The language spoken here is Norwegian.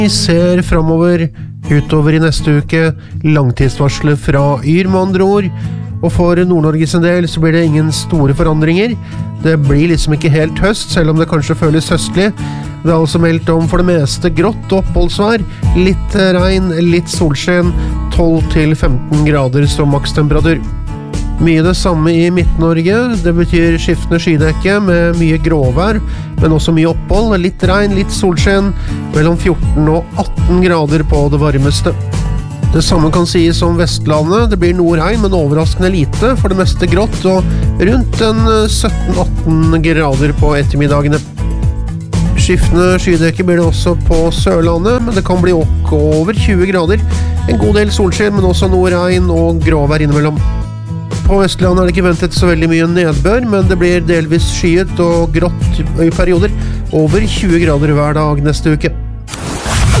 Vi ser fremover utover I neste uke, langtidsvarslet fra Yr med andre ord, og for Nord-Norge sin del så blir det ingen store forandringer. Det blir liksom ikke helt høst, selv om det kanskje føles høstlig. Det er altså meldt om for det meste grått oppholdsvær, litt regn, litt solskinn, 12-15 grader som makstemperatur. Mye det samme I Midt-Norge, det betyr skiftende skydekke med mye gråvær, men også mye opphold, litt regn, litt solskinn, mellom 14 og 18 grader på det varmeste. Det samme kan sies om Vestlandet, det blir noe regn, men overraskende lite, for det meste grått, og rundt 17-18 grader på ettermiddagene. Skiftende skydekke blir det også på Sørlandet, men det kan bli over 20 grader, en god del solskinn, men også noe regn og gråvær innimellom. På Vestlandet det ikke ventet så veldig mye nedbør, men det blir delvis skyet og grått I perioder, over 20 grader hver dag neste uke.